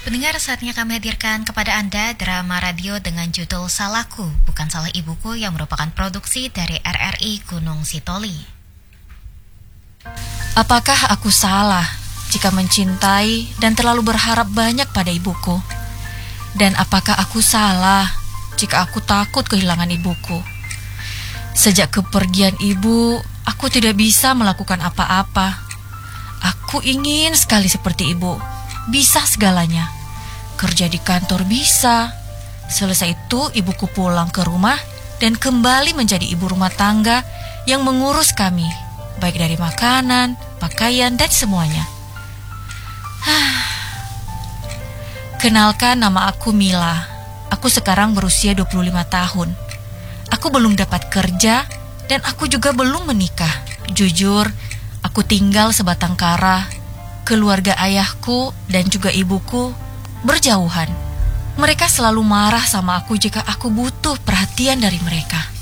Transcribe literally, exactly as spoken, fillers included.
Pendengar, saatnya kami hadirkan kepada Anda drama radio dengan judul Salahku, Bukan Salah Ibuku yang merupakan produksi dari R R I Gunung Sitoli. Apakah aku salah jika mencintai dan terlalu berharap banyak pada ibuku? Dan apakah aku salah jika aku takut kehilangan ibuku? Sejak kepergian ibu, aku tidak bisa melakukan apa-apa. Aku ingin sekali seperti ibu, bisa segalanya. Kerja di kantor bisa. Selesai itu ibuku pulang ke rumah dan kembali menjadi ibu rumah tangga yang mengurus kami, baik dari makanan, pakaian, dan semuanya. Kenalkan, nama aku Mila. Aku sekarang berusia dua puluh lima tahun. Aku belum dapat kerja dan aku juga belum menikah. Jujur, aku tinggal sebatang kara. Keluarga ayahku dan juga ibuku berjauhan. Mereka selalu marah sama aku jika aku butuh perhatian dari mereka.